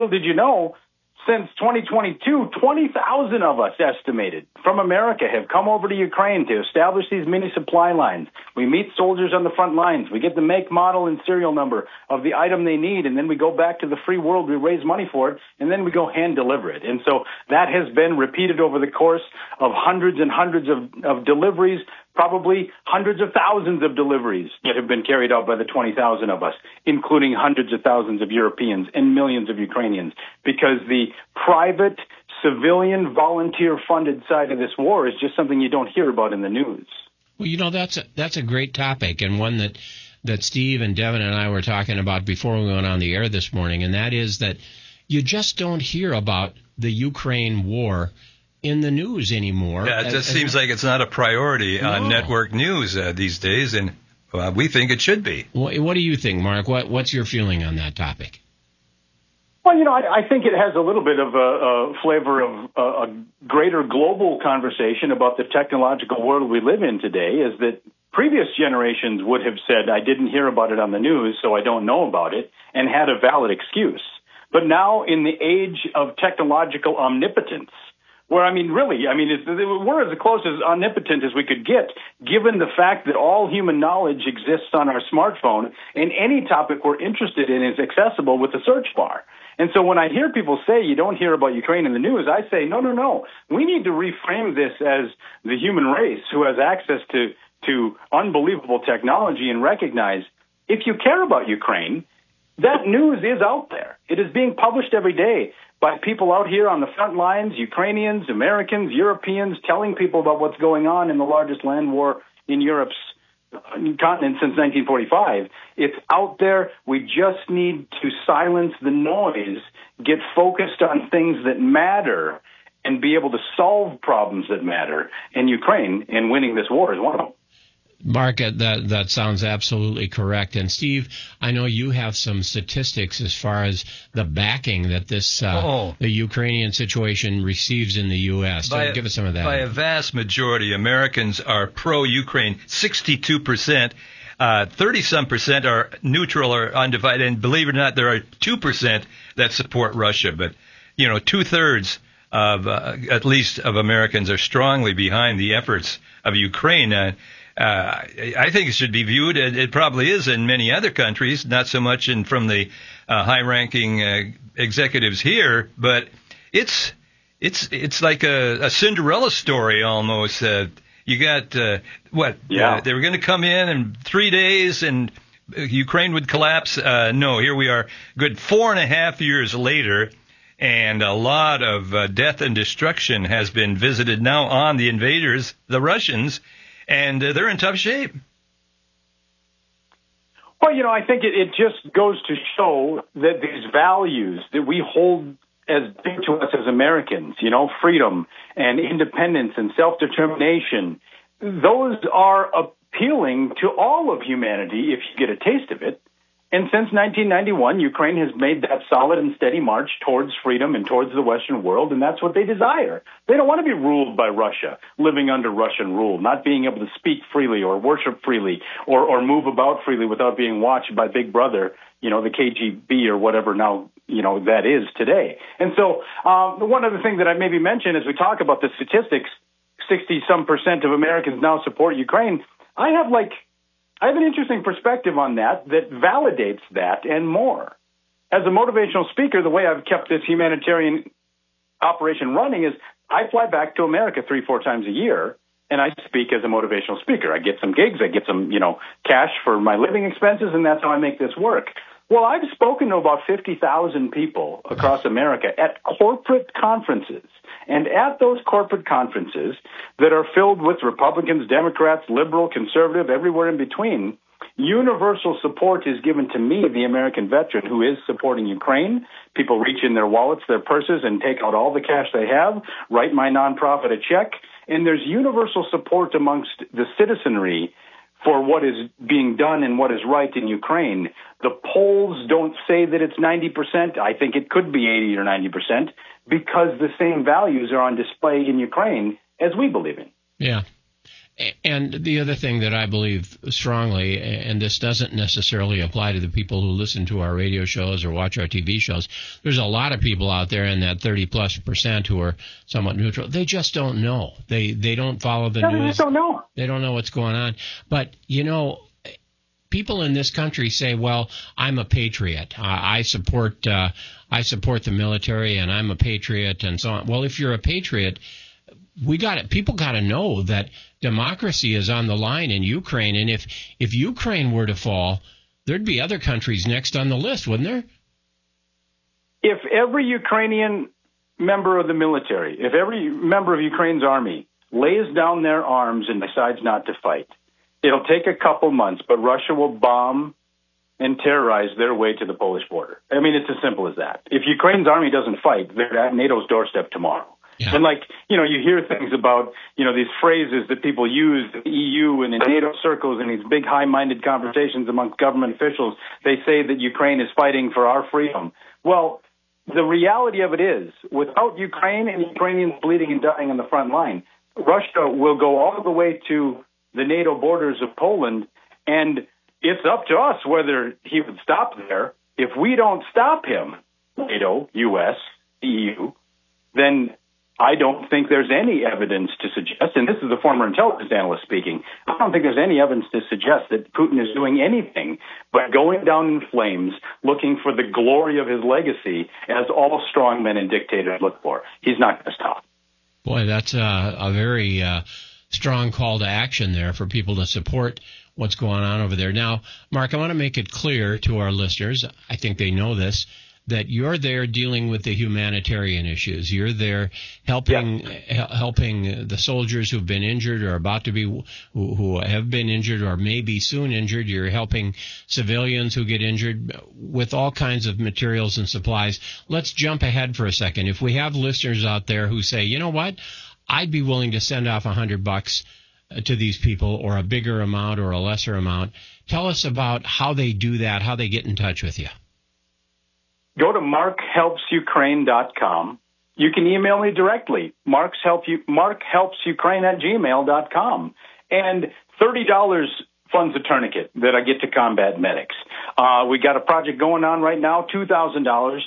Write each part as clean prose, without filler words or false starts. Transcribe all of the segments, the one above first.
did you know, since 2022, 20,000 of us estimated from America have come over to Ukraine to establish these mini supply lines. We meet soldiers on the front lines. We get the make, model, and serial number of the item they need, and then we go back to the free world. We raise money for it, and then we go hand deliver it. And so that has been repeated over the course of hundreds and hundreds of deliveries, probably hundreds of thousands of deliveries that have been carried out by the 20,000 of us, including hundreds of thousands of Europeans and millions of Ukrainians, because the private, civilian, volunteer-funded side of this war is just something you don't hear about in the news. Well, that's a great topic, and one that Steve and Devin and I were talking about before we went on the air this morning, and that is that you just don't hear about the Ukraine war in the news anymore. Yeah, it just seems like it's not a priority on network news these days, and we think it should be. What do you think, Mark? What's your feeling on that topic? Well, I think it has a little bit of a flavor of a greater global conversation about the technological world we live in today, is that previous generations would have said, I didn't hear about it on the news, so I don't know about it, and had a valid excuse. But now, in the age of technological omnipotence, where, we're as close as omnipotent as we could get, given the fact that all human knowledge exists on our smartphone, and any topic we're interested in is accessible with a search bar. And so when I hear people say you don't hear about Ukraine in the news, I say, no. We need to reframe this as the human race who has access to unbelievable technology, and recognize if you care about Ukraine, that news is out there. It is being published every day by people out here on the front lines, Ukrainians, Americans, Europeans, telling people about what's going on in the largest land war in Europe's continent since 1945. It's out there. We just need to silence the noise, get focused on things that matter, and be able to solve problems that matter. And Ukraine, in winning this war, is one of them. Mark, that sounds absolutely correct. And Steve, I know you have some statistics as far as the backing that the Ukrainian situation receives in the U.S. Give us some of that. By a vast majority, Americans are pro-Ukraine, 62%. 30-some% are neutral or undivided. And believe it or not, there are 2% that support Russia. But, 2/3 of, at least of Americans are strongly behind the efforts of Ukraine. I think it should be viewed, and it probably is in many other countries, not so much from the high-ranking executives here, but it's like a Cinderella story almost. You got they were going to come in 3 days and Ukraine would collapse. No, here we are, good 4.5 years later, and a lot of death and destruction has been visited now on the invaders, the Russians. And they're in tough shape. Well, I think it just goes to show that these values that we hold as big to us as Americans, freedom and independence and self-determination, those are appealing to all of humanity if you get a taste of it. And since 1991, Ukraine has made that solid and steady march towards freedom and towards the Western world, and that's what they desire. They don't want to be ruled by Russia, living under Russian rule, not being able to speak freely or worship freely or move about freely without being watched by Big Brother, the KGB or whatever now, that is today. And so one other thing that I maybe mention as we talk about the statistics, 60-some% of Americans now support Ukraine. I have an interesting perspective on that validates that and more. As a motivational speaker, the way I've kept this humanitarian operation running is I fly back to America 3-4 times a year, and I speak as a motivational speaker. I get some gigs, I get some, cash for my living expenses, and that's how I make this work. Well, I've spoken to about 50,000 people across America at corporate conferences. And at those corporate conferences that are filled with Republicans, Democrats, liberal, conservative, everywhere in between, universal support is given to me, the American veteran who is supporting Ukraine. People reach in their wallets, their purses, and take out all the cash they have, write my nonprofit a check, and there's universal support amongst the citizenry for what is being done and what is right in Ukraine. The polls don't say that it's 90%. I think it could be 80 or 90%, because the same values are on display in Ukraine as we believe in. Yeah. And the other thing that I believe strongly, and this doesn't necessarily apply to the people who listen to our radio shows or watch our TV shows, there's a lot of people out there in that 30+% who are somewhat neutral. They just don't know. They don't follow the news. They just don't know. They don't know what's going on. But, people in this country say, well, I'm a patriot. I support the military, and I'm a patriot, and so on. Well, if you're a patriot, people got to know that democracy is on the line in Ukraine, and if Ukraine were to fall, there'd be other countries next on the list, wouldn't there? If every Ukrainian member of the military, if every member of Ukraine's army lays down their arms and decides not to fight, it'll take a couple months, but Russia will bomb and terrorize their way to the Polish border. I mean, it's as simple as that. If Ukraine's army doesn't fight, they're at NATO's doorstep tomorrow. Yeah. And you hear things about, these phrases that people use in the EU and in NATO circles and these big high-minded conversations amongst government officials. They say that Ukraine is fighting for our freedom. Well, the reality of it is, without Ukraine and Ukrainians bleeding and dying on the front line, Russia will go all the way to the NATO borders of Poland, and it's up to us whether he would stop there. If we don't stop him, NATO, U.S., EU, then I don't think there's any evidence to suggest, and this is a former intelligence analyst speaking, I don't think there's any evidence to suggest that Putin is doing anything but going down in flames, looking for the glory of his legacy, as all strongmen and dictators look for. He's not going to stop. Boy, that's a very strong call to action there for people to support what's going on over there. Now, Mark, I want to make it clear to our listeners, I think they know this, that you're there dealing with the humanitarian issues. You're there helping the soldiers who've been injured or about to be, who have been injured or may be soon injured. You're helping civilians who get injured with all kinds of materials and supplies. Let's jump ahead for a second. If we have listeners out there who say, you know what, I'd be willing to send off $100 to these people, or a bigger amount or a lesser amount. Tell us about how they do that, how they get in touch with you. Go to markhelpsukraine.com. You can email me directly, markhelpsukraine@gmail.com. And $30 funds a tourniquet that I get to combat medics. We got a project going on right now, $2,000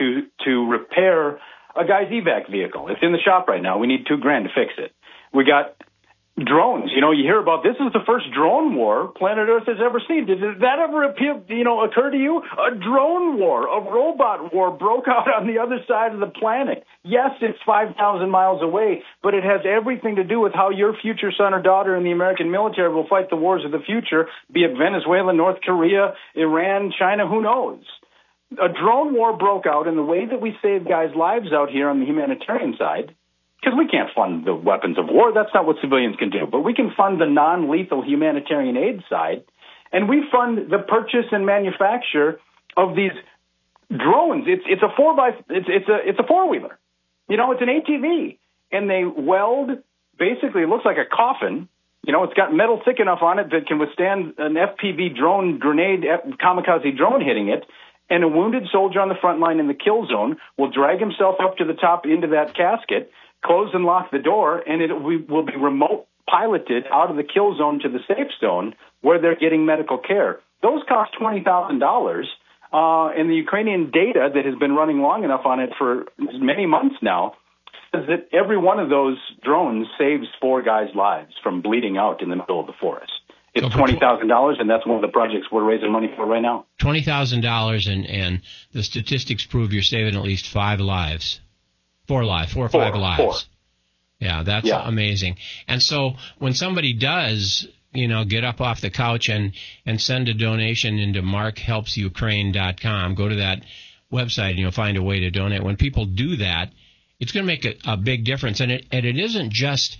to repair a guy's evac vehicle. It's in the shop right now. We need $2,000 to fix it. We got drones. You hear about this is the first drone war planet Earth has ever seen. Did that ever occur to you? A drone war, a robot war broke out on the other side of the planet. Yes, it's 5,000 miles away, but it has everything to do with how your future son or daughter in the American military will fight the wars of the future, be it Venezuela, North Korea, Iran, China, who knows? A drone war broke out, and the way that we save guys' lives out here on the humanitarian side, because we can't fund the weapons of war. That's not what civilians can do. But we can fund the non-lethal humanitarian aid side, and we fund the purchase and manufacture of these drones. It's a four-wheeler. It's an ATV, and they weld. Basically, it looks like a coffin. It's got metal thick enough on it that can withstand an FPV drone grenade, kamikaze drone hitting it. And a wounded soldier on the front line in the kill zone will drag himself up to the top into that casket, close and lock the door, and it will be remote piloted out of the kill zone to the safe zone where they're getting medical care. Those cost $20,000, and the Ukrainian data that has been running long enough on it for many months now says that every one of those drones saves 4 guys' lives from bleeding out in the middle of the forest. It's $20,000, and that's one of the projects we're raising money for right now. $20,000, and the statistics prove you're saving at least 5 lives. 4 or 5 lives. 4. Yeah, that's amazing. And so when somebody does, get up off the couch and send a donation into markhelpsukraine.com, go to that website and you'll find a way to donate. When people do that, it's going to make a big difference. And it isn't just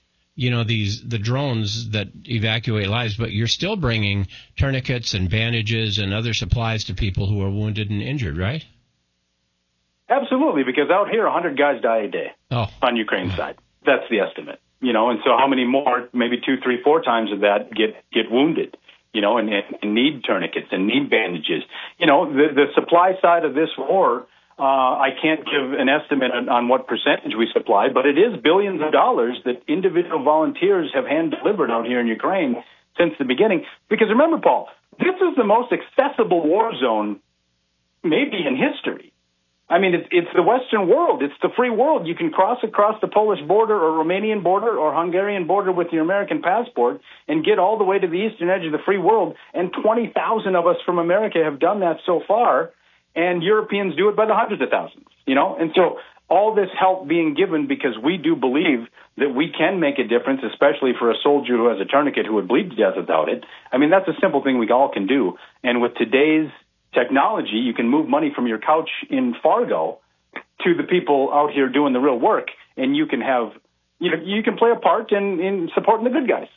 the drones that evacuate lives, but you're still bringing tourniquets and bandages and other supplies to people who are wounded and injured, right? Absolutely, because out here, 100 guys die a day on Ukraine's side. That's the estimate. And so how many more, maybe 2, 3, 4 times of that get wounded, and need tourniquets and need bandages. The supply side of this war, I can't give an estimate on what percentage we supply, but it is billions of dollars that individual volunteers have hand-delivered out here in Ukraine since the beginning. Because remember, Paul, this is the most accessible war zone maybe in history. I mean, it's the Western world. It's the free world. You can cross across the Polish border or Romanian border or Hungarian border with your American passport and get all the way to the eastern edge of the free world. And 20,000 of us from America have done that so far, and Europeans do it by the hundreds of thousands, you know? And so all this help being given because we do believe that we can make a difference, especially for a soldier who has a tourniquet who would bleed to death without it. I mean, that's a simple thing we all can do. And with today's technology, you can move money from your couch in Fargo to the people out here doing the real work, and you can have, you can play a part in supporting the good guys.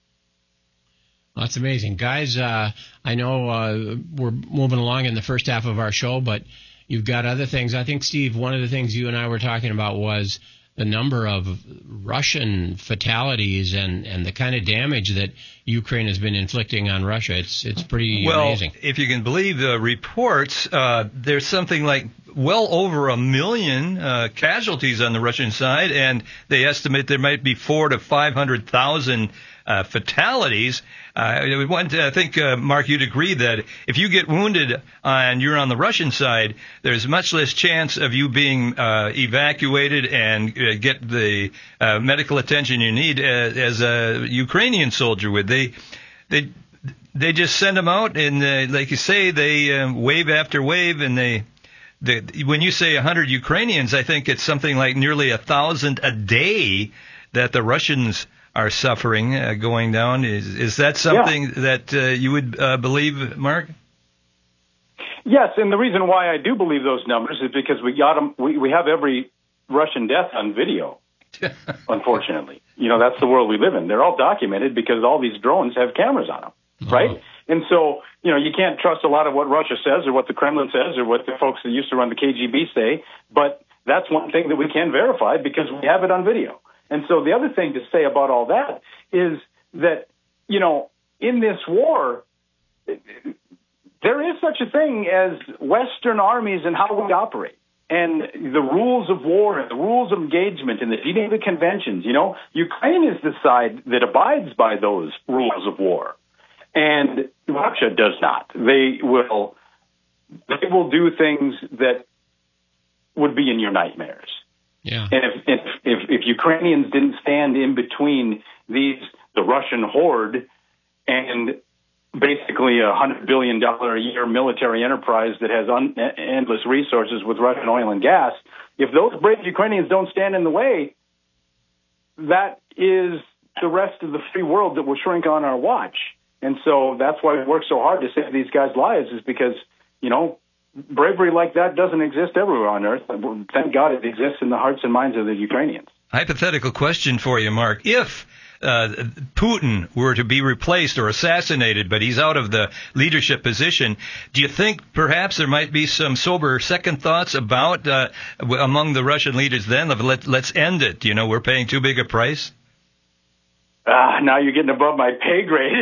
That's amazing. Guys, I know we're moving along in the first half of our show, but you've got other things. I think, Steve, one of the things you and I were talking about was the number of Russian fatalities and the kind of damage that Ukraine has been inflicting on Russia. It's pretty amazing. Well, if you can believe the reports, there's something like well over 1 million casualties on the Russian side, and they estimate there might be 400,000 to 500,000 fatalities. I think, Mark, you'd agree that if you get wounded and you're on the Russian side, there's much less chance of you being evacuated and get the medical attention you need as a Ukrainian soldier would. They just send them out, and like you say, they wave after wave, and when you say 100 Ukrainians, I think it's something like nearly 1,000 a day that the Russians are suffering going down. Is that something that you would believe, Mark? Yes, and the reason why I do believe those numbers is because we got them. We have every Russian death on video. Unfortunately, that's the world we live in. They're all documented because all these drones have cameras on them, right? And so, you can't trust a lot of what Russia says or what the Kremlin says or what the folks that used to run the KGB say, but that's one thing that we can verify because we have it on video. And so the other thing to say about all that is that, in this war, there is such a thing as Western armies and how we operate. And the rules of war and the rules of engagement and the Geneva Conventions, Ukraine is the side that abides by those rules of war. And Russia does not. They will do things that would be in your nightmares. Yeah. And if Ukrainians didn't stand in between the Russian horde and basically $100 billion a year military enterprise that has endless resources with Russian oil and gas, if those brave Ukrainians don't stand in the way, that is the rest of the free world that will shrink on our watch. And so that's why we work so hard to save these guys' lives, is because, bravery like that doesn't exist everywhere on earth. Thank God it exists in the hearts and minds of the Ukrainians. Hypothetical question for you, Mark. If Putin were to be replaced or assassinated, but he's out of the leadership position, do you think perhaps there might be some sober second thoughts about among the Russian leaders then of let's end it? We're paying too big a price? Now you're getting above my pay grade.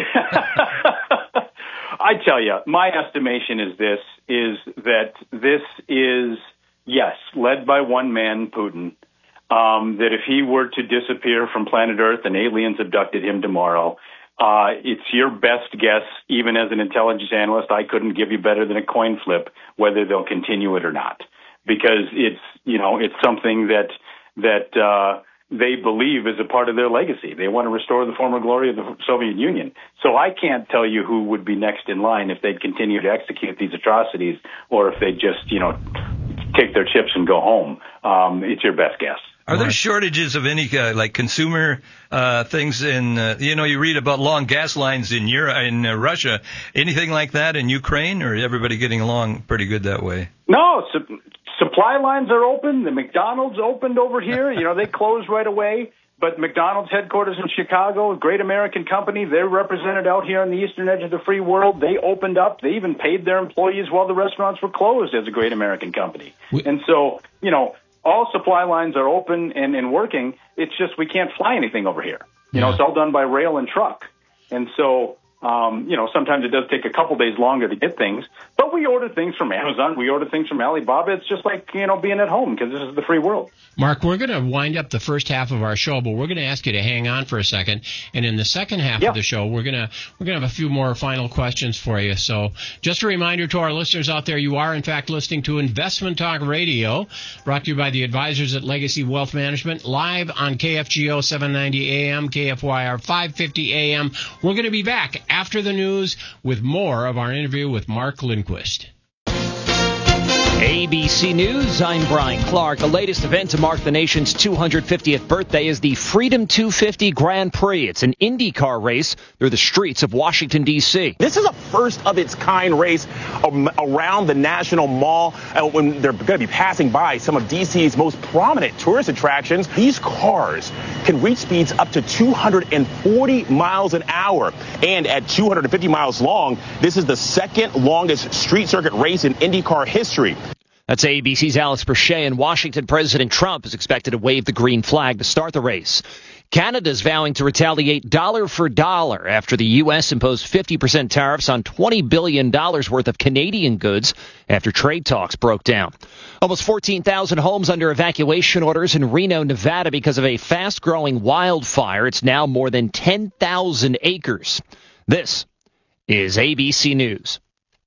I tell you, my estimation is that this is, yes, led by one man, Putin, that if he were to disappear from planet Earth and aliens abducted him tomorrow, it's your best guess, even as an intelligence analyst, I couldn't give you better than a coin flip whether they'll continue it or not. Because it's something that they believe is a part of their legacy. They want to restore the former glory of the Soviet Union. So I can't tell you who would be next in line if they'd continue to execute these atrocities or if they just, take their chips and go home. It's your best guess. Are there shortages of any like consumer things in you read about long gas lines in Russia, anything like that in Ukraine, or everybody getting along pretty good that way? No, supply lines are open. The McDonald's opened over here. They closed right away. But McDonald's headquarters in Chicago, a great American company, they're represented out here on the eastern edge of the free world. They opened up. They even paid their employees while the restaurants were closed as a great American company. And so, all supply lines are open and working. It's just we can't fly anything over here. It's all done by rail and truck. And so Sometimes it does take a couple days longer to get things, but we order things from Amazon. We order things from Alibaba. It's just like, being at home because this is the free world. Mark, we're going to wind up the first half of our show, but we're going to ask you to hang on for a second. And in the second half of the show, we're going to have a few more final questions for you. So just a reminder to our listeners out there, you are in fact listening to Investment Talk Radio, brought to you by the advisors at Legacy Wealth Management, live on KFGO 790 AM, KFYR 550 AM. We're going to be back after the news with more of our interview with Mark Lindquist. ABC News, I'm Brian Clark. The latest event to mark the nation's 250th birthday is the Freedom 250 Grand Prix. It's an IndyCar race through the streets of Washington, D.C. This is a first-of-its-kind race around the National Mall when they're going to be passing by some of D.C.'s most prominent tourist attractions. These cars can reach speeds up to 240 miles an hour. And at 250 miles long, this is the second longest street circuit race in IndyCar history. That's ABC's Alex Perchet. In Washington, President Trump is expected to wave the green flag to start the race. Canada's vowing to retaliate dollar for dollar after the U.S. imposed 50% tariffs on $20 billion worth of Canadian goods after trade talks broke down. Almost 14,000 homes under evacuation orders in Reno, Nevada because of a fast-growing wildfire. It's now more than 10,000 acres. This is ABC News.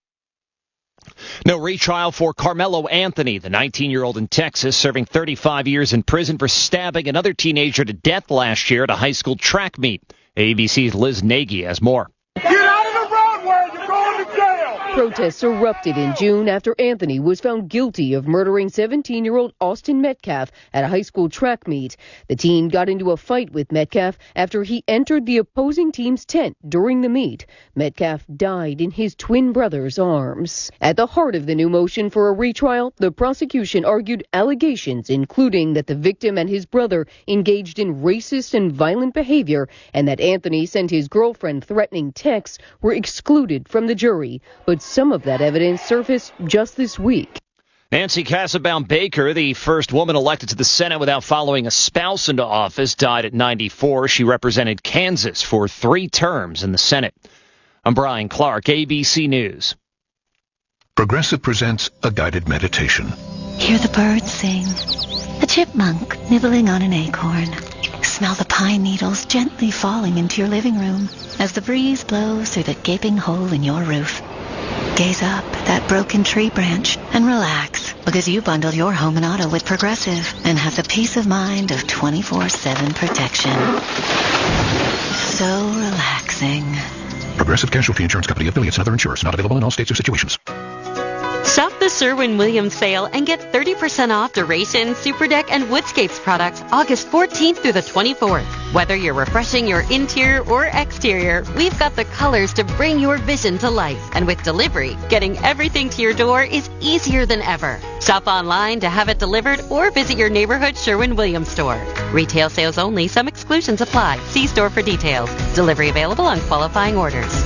No retrial for Carmelo Anthony, the 19-year-old in Texas, serving 35 years in prison for stabbing another teenager to death last year at a high school track meet. ABC's Liz Nagy has more. Get out of the roadway! You're going to jail! Protests erupted in June after Anthony was found guilty of murdering 17-year-old Austin Metcalf at a high school track meet. The teen got into a fight with Metcalf after he entered the opposing team's tent during the meet. Metcalf died in his twin brother's arms. At the heart of the new motion for a retrial, the prosecution argued allegations including that the victim and his brother engaged in racist and violent behavior and that Anthony sent his girlfriend threatening texts were excluded from the jury. But some of that evidence surfaced just this week. Nancy Kassebaum Baker, the first woman elected to the Senate without following a spouse into office, died at 94. She represented Kansas for 3 terms in the Senate. I'm Brian Clark, ABC News. Progressive presents a guided meditation. Hear the birds sing. A chipmunk nibbling on an acorn. Smell the pine needles gently falling into your living room as the breeze blows through the gaping hole in your roof. Gaze up at that broken tree branch and relax because you bundled your home and auto with Progressive and have the peace of mind of 24/7 protection. So relaxing. Progressive Casualty Insurance Company, affiliates, and other insurers. Not available in all states or situations. Shop the Sherwin-Williams sale and get 30% off Duration, Superdeck, and Woodscapes products August 14th through the 24th. Whether you're refreshing your interior or exterior, we've got the colors to bring your vision to life. And with delivery, getting everything to your door is easier than ever. Shop online to have it delivered or visit your neighborhood Sherwin-Williams store. Retail sales only. Some exclusions apply. See store for details. Delivery available on qualifying orders.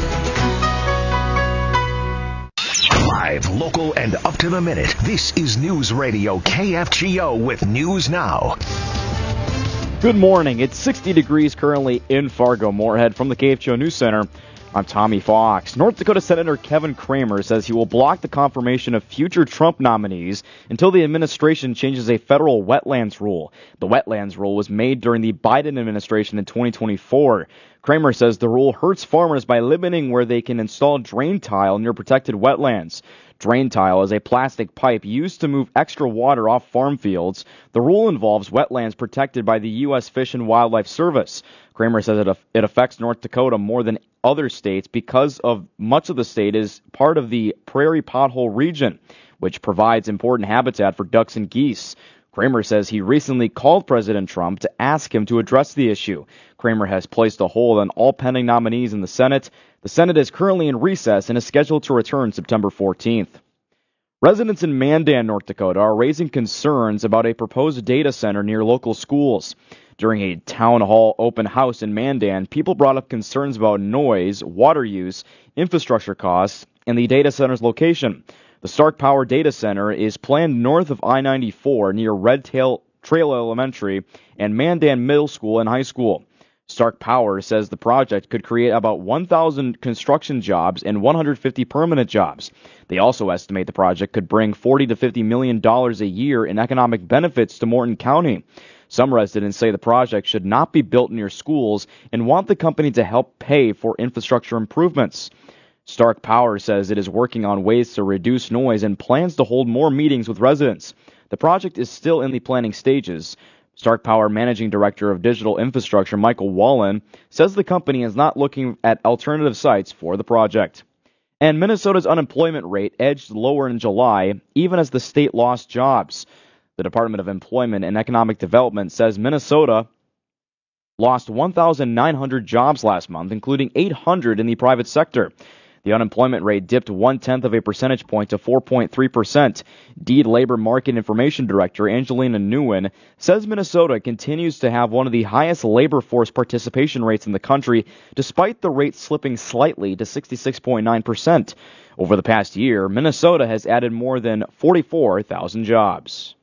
Live, local, and up to the minute. This is News Radio KFGO with News Now. Good morning. It's 60 degrees currently in Fargo-Moorhead. From the KFGO News Center, I'm Tommy Fox. North Dakota Senator Kevin Cramer says he will block the confirmation of future Trump nominees until the administration changes a federal wetlands rule. The wetlands rule was made during the Biden administration in 2024. Cramer says the rule hurts farmers by limiting where they can install drain tile near protected wetlands. Drain tile is a plastic pipe used to move extra water off farm fields. The rule involves wetlands protected by the U.S. Fish and Wildlife Service. Cramer says it affects North Dakota more than other states because of much of the state is part of the prairie pothole region, which provides important habitat for ducks and geese. Cramer says he recently called President Trump to ask him to address the issue. Cramer has placed a hold on all pending nominees in the Senate. The Senate is currently in recess and is scheduled to return September 14th. Residents in Mandan, North Dakota, are raising concerns about a proposed data center near local schools. During a town hall open house in Mandan, people brought up concerns about noise, water use, infrastructure costs, and the data center's location. The Stark Power Data Center is planned north of I-94 near Red Trail Elementary and Mandan Middle School and High School. Stark Power says the project could create about 1,000 construction jobs and 150 permanent jobs. They also estimate the project could bring $40 to $50 million a year in economic benefits to Morton County. Some residents say the project should not be built near schools and want the company to help pay for infrastructure improvements. Stark Power says it is working on ways to reduce noise and plans to hold more meetings with residents. The project is still in the planning stages. Stark Power Managing Director of Digital Infrastructure Michael Wallen says the company is not looking at alternative sites for the project. And Minnesota's unemployment rate edged lower in July, even as the state lost jobs. The Department of Employment and Economic Development says Minnesota lost 1,900 jobs last month, including 800 in the private sector. The unemployment rate dipped 0.1 of a percentage point to 4.3%. Deed Labor Market Information Director Angelina Nguyen says Minnesota continues to have one of the highest labor force participation rates in the country, despite the rate slipping slightly to 66.9%. Over the past year, Minnesota has added more than 44,000 jobs.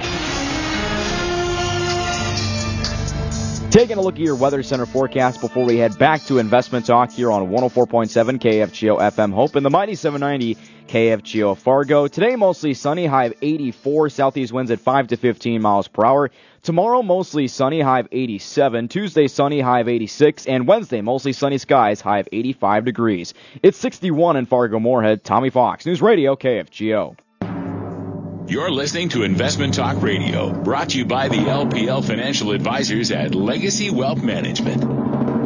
Taking a look at your Weather Center forecast before we head back to investment talk here on 104.7 KFGO FM Hope and the mighty 790 KFGO Fargo. Today, mostly sunny, high of 84, southeast winds at 5 to 15 miles per hour. Tomorrow, mostly sunny, high of 87. Tuesday, sunny, high of 86. And Wednesday, mostly sunny skies, high of 85 degrees. It's 61 in Fargo-Moorhead. Tommy Fox, News Radio, KFGO. You're listening to Investment Talk Radio, brought to you by the LPL Financial Advisors at Legacy Wealth Management.